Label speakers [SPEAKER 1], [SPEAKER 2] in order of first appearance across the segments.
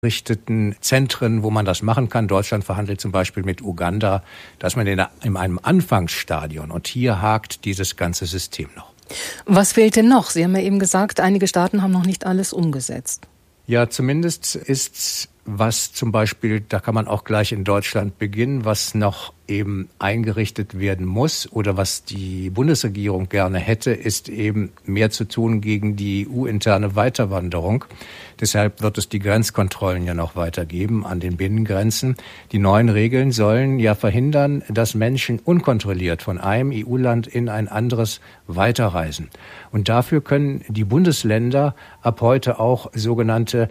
[SPEAKER 1] eingerichteten Zentren, wo man das machen kann. Deutschland verhandelt zum Beispiel mit Uganda, dass man in einem Anfangsstadion, und hier hakt dieses ganze System noch.
[SPEAKER 2] Was fehlt denn noch? Sie haben ja eben gesagt, einige Staaten haben noch nicht alles umgesetzt.
[SPEAKER 1] Ja, zumindest ist was zum Beispiel, da kann man auch gleich in Deutschland beginnen, was noch eben eingerichtet werden muss oder was die Bundesregierung gerne hätte, ist eben mehr zu tun gegen die EU-interne Weiterwanderung. Deshalb wird es die Grenzkontrollen ja noch weitergeben an den Binnengrenzen. Die neuen Regeln sollen ja verhindern, dass Menschen unkontrolliert von einem EU-Land in ein anderes weiterreisen. Und dafür können die Bundesländer ab heute auch sogenannte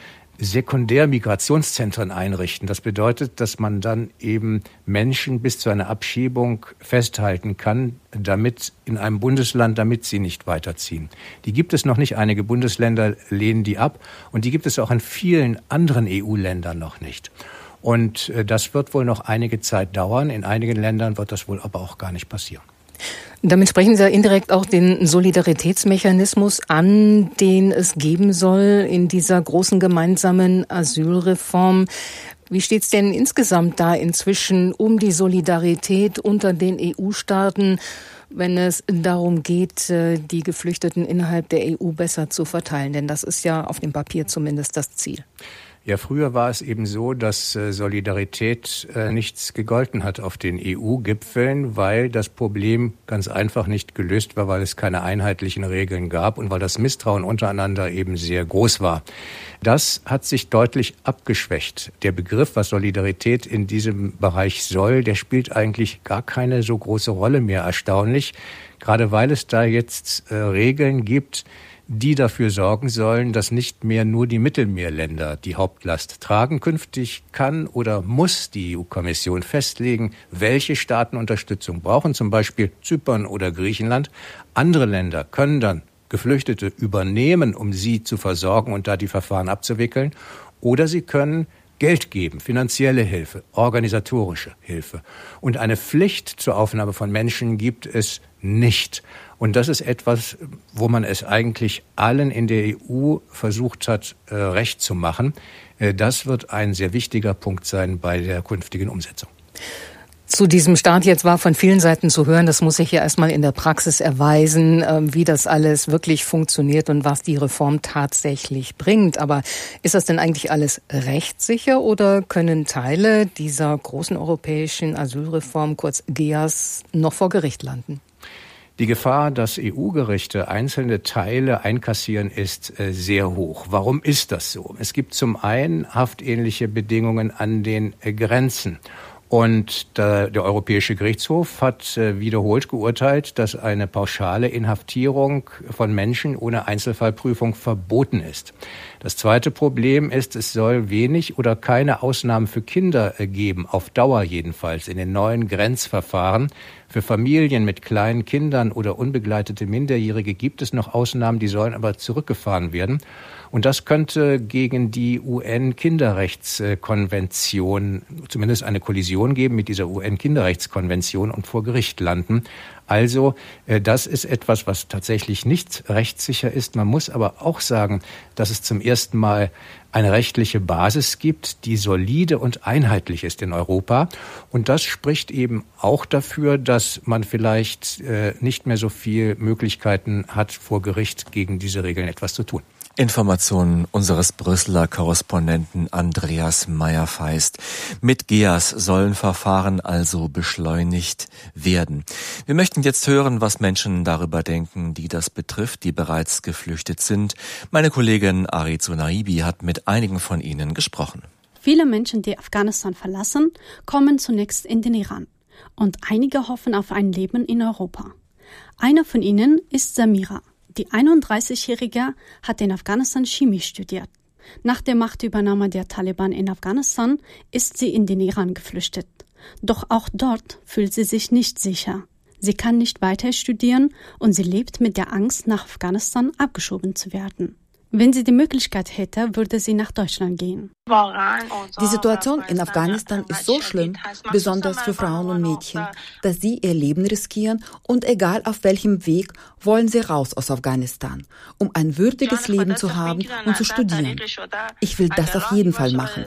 [SPEAKER 1] Sekundärmigrationszentren einrichten. Das bedeutet, dass man dann eben Menschen bis zu einer Abschiebung festhalten kann, damit in einem Bundesland, damit sie nicht weiterziehen. Die gibt es noch nicht. Einige Bundesländer lehnen die ab und die gibt es auch in vielen anderen EU-Ländern noch nicht. Und das wird wohl noch einige Zeit dauern. In einigen Ländern wird das wohl aber auch gar nicht passieren.
[SPEAKER 2] Damit sprechen Sie ja indirekt auch den Solidaritätsmechanismus an, den es geben soll in dieser großen gemeinsamen Asylreform. Wie steht es denn insgesamt da inzwischen um die Solidarität unter den EU-Staaten, wenn es darum geht, die Geflüchteten innerhalb der EU besser zu verteilen? Denn das ist ja auf dem Papier zumindest das Ziel.
[SPEAKER 1] Ja, früher war es eben so, dass Solidarität nichts gegolten hat auf den EU-Gipfeln, weil das Problem ganz einfach nicht gelöst war, weil es keine einheitlichen Regeln gab und weil das Misstrauen untereinander eben sehr groß war. Das hat sich deutlich abgeschwächt. Der Begriff, was Solidarität in diesem Bereich soll, der spielt eigentlich gar keine so große Rolle mehr, erstaunlich. Gerade weil es da jetzt Regeln gibt, die dafür sorgen sollen, dass nicht mehr nur die Mittelmeerländer die Hauptlast tragen. Künftig kann oder muss die EU-Kommission festlegen, welche Staaten Unterstützung brauchen, zum Beispiel Zypern oder Griechenland. Andere Länder können dann Geflüchtete übernehmen, um sie zu versorgen und da die Verfahren abzuwickeln. Oder sie können Geld geben, finanzielle Hilfe, organisatorische Hilfe. Und eine Pflicht zur Aufnahme von Menschen gibt es nicht. Und das ist etwas, wo man es eigentlich allen in der EU versucht hat, recht zu machen. Das wird ein sehr wichtiger Punkt sein bei der künftigen Umsetzung.
[SPEAKER 2] Zu diesem Start jetzt war von vielen Seiten zu hören, das muss sich ja erstmal in der Praxis erweisen, wie das alles wirklich funktioniert und was die Reform tatsächlich bringt. Aber ist das denn eigentlich alles rechtssicher oder können Teile dieser großen europäischen Asylreform, kurz GEAS, noch vor Gericht landen?
[SPEAKER 1] Die Gefahr, dass EU-Gerichte einzelne Teile einkassieren, ist sehr hoch. Warum ist das so? Es gibt zum einen haftähnliche Bedingungen an den Grenzen. Und der Europäische Gerichtshof hat wiederholt geurteilt, dass eine pauschale Inhaftierung von Menschen ohne Einzelfallprüfung verboten ist. Das zweite Problem ist, es soll wenig oder keine Ausnahmen für Kinder geben, auf Dauer jedenfalls, in den neuen Grenzverfahren. Für Familien mit kleinen Kindern oder unbegleitete Minderjährige gibt es noch Ausnahmen, die sollen aber zurückgefahren werden. Und das könnte gegen die UN-Kinderrechtskonvention zumindest eine Kollision geben mit dieser UN-Kinderrechtskonvention und vor Gericht landen. Also das ist etwas, was tatsächlich nicht rechtssicher ist. Man muss aber auch sagen, dass es zum ersten Mal eine rechtliche Basis gibt, die solide und einheitlich ist in Europa. Und das spricht eben auch dafür, dass man vielleicht nicht mehr so viel Möglichkeiten hat, vor Gericht gegen diese Regeln etwas zu tun.
[SPEAKER 3] Informationen unseres Brüsseler Korrespondenten Andreas Meyer-Feist. Mit GEAS sollen Verfahren also beschleunigt werden. Wir möchten jetzt hören, was Menschen darüber denken, die das betrifft, die bereits geflüchtet sind. Meine Kollegin Arizu Naibi hat mit einigen von ihnen gesprochen.
[SPEAKER 4] Viele Menschen, die Afghanistan verlassen, kommen zunächst in den Iran. Und einige hoffen auf ein Leben in Europa. Einer von ihnen ist Samira. Die 31-Jährige hat in Afghanistan Chemie studiert. Nach der Machtübernahme der Taliban in Afghanistan ist sie in den Iran geflüchtet. Doch auch dort fühlt sie sich nicht sicher. Sie kann nicht weiter studieren und sie lebt mit der Angst, nach Afghanistan abgeschoben zu werden. Wenn sie die Möglichkeit hätte, würde sie nach Deutschland gehen.
[SPEAKER 5] Die Situation in Afghanistan ist so schlimm, besonders für Frauen und Mädchen, dass sie ihr Leben riskieren und egal auf welchem Weg, wollen sie raus aus Afghanistan, um ein würdiges Leben zu haben und zu studieren. Ich will das auf jeden Fall machen.